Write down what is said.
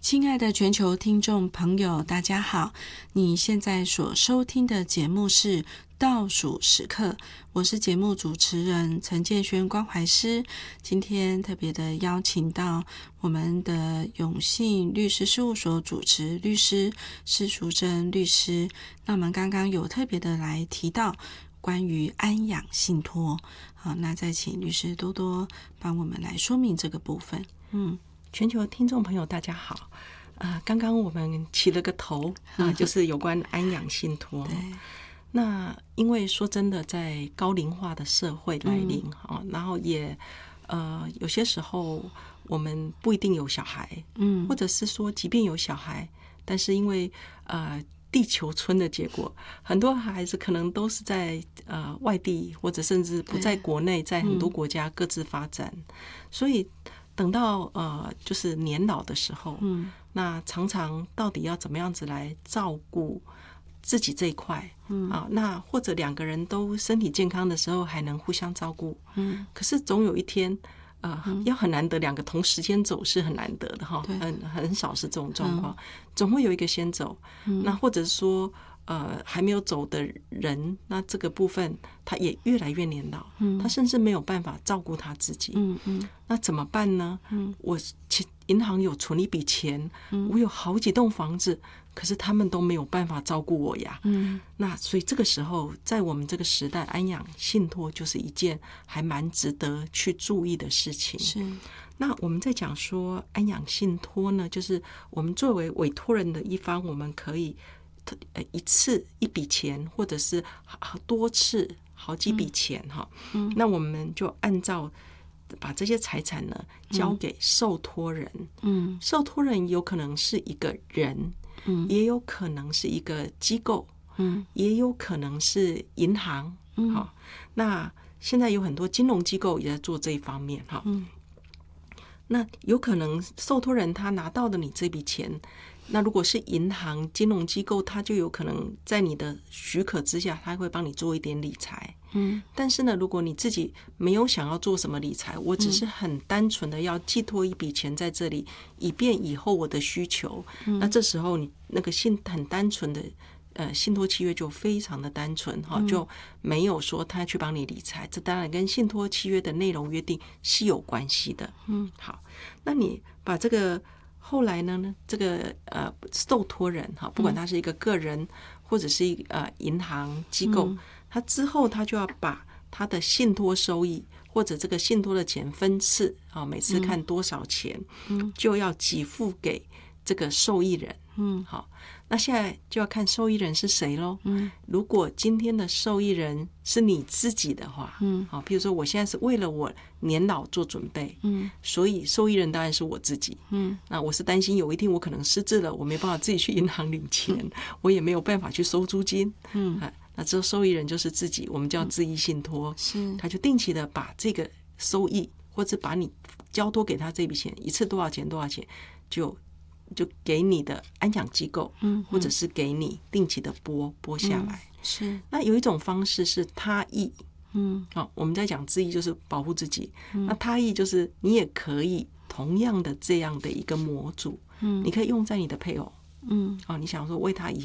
亲爱的全球听众朋友，大家好！你现在所收听的节目是倒数时刻，我是节目主持人陈建轩关怀师。今天特别的邀请到我们的永信律师事务所主持律师施淑珍律师。那我们刚刚有特别的来提到关于安养信托，好，那再请律师多多帮我们来说明这个部分。 全球听众朋友大家好，刚刚我们起了个头就是有关安养信托。 对， 那因为说真的，在高龄化的社会来临，然后也有些时候我们不一定有小孩，或者是说即便有小孩，但是因为地球村的结果，很多孩子可能都是在外地，或者甚至不在国内，在很多国家各自发展，所以等到就是年老的时候，那常常到底要怎么样子来照顾自己这一块，那或者两个人都身体健康的时候还能互相照顾，可是总有一天要很难得两个同时间走是很难得的哈，很少是这种状况，总会有一个先走，那或者说还没有走的人，那这个部分他也越来越年老，他甚至没有办法照顾他自己，那怎么办呢？我银行有存一笔钱，我有好几栋房子，可是他们都没有办法照顾我呀。那所以这个时候，在我们这个时代，安养信托就是一件还蛮值得去注意的事情。 是。 那我们在讲说安养信托呢，就是我们作为委托人的一方，我们可以一次一笔钱，或者是多次好几笔钱哈。那我们就按照把这些财产呢交给受托人，受托人有可能是一个人，也有可能是一个机构，也有可能是银行，那现在有很多金融机构也在做这一方面哈。那有可能受托人他拿到的你这笔钱，那如果是银行金融机构，他就有可能在你的许可之下，他会帮你做一点理财。但是呢，如果你自己没有想要做什么理财，我只是很单纯的要寄托一笔钱在这里，以便以后我的需求，那这时候你那个很单纯的信托契约就非常的单纯，就没有说他去帮你理财，这当然跟信托契约的内容约定是有关系的。好，那你把这个后来呢，这个受托人不管他是一个个人或者是一个银行机构，他之后他就要把他的信托收益或者这个信托的钱分次，每次看多少钱，就要给付给这个受益人。好，那现在就要看受益人是谁咯。如果今天的受益人是你自己的话，好，比如说我现在是为了我年老做准备，所以受益人当然是我自己。那我是担心有一天我可能失智了，我没办法自己去银行领钱，我也没有办法去收租金。那这受益人就是自己，我们叫自益信托，他就定期的把这个收益或者把你交托给他这笔钱，一次多少钱多少钱，就给你的安养机构，或者是给你定期的拨下来。 是。 那有一种方式是他益，我们在讲自益就是保护自己，那他益就是你也可以同样的这样的一个模组，你可以用在你的配偶，你想说为他以